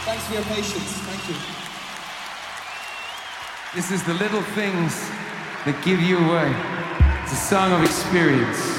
Thanks for your patience. Thank you. This is the little things that give you away. It's a song of experience.